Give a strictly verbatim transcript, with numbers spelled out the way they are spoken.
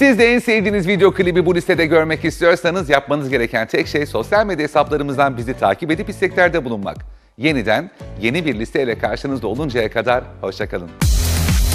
Siz de en sevdiğiniz video klibi bu listede görmek istiyorsanız yapmanız gereken tek şey sosyal medya hesaplarımızdan bizi takip edip isteklerde bulunmak. Yeniden yeni bir listeyle karşınızda oluncaya kadar hoşça kalın.